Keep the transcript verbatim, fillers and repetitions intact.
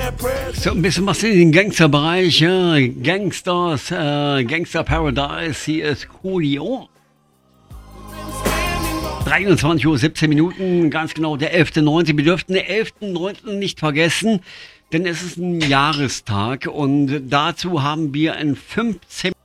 So ein bisschen was in den Gangsterbereich, ja. Gangsters, äh, Gangster Paradise, hier ist Coolio. dreiundzwanzig Uhr siebzehn Minuten, ganz genau der elfter neunte Wir dürften den elfter neunten nicht vergessen, denn es ist ein Jahrestag und dazu haben wir in fünfzehn